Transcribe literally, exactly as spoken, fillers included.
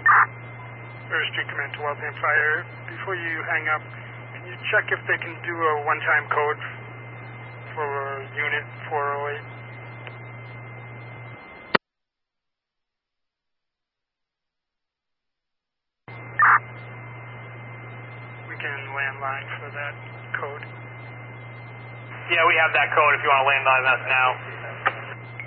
First Street Command to Waltham Fire. Before you hang up, can you check if they can do a one-time code for Unit four oh eight? We can landline for that code. Yeah, we have that code if you want to landline us now.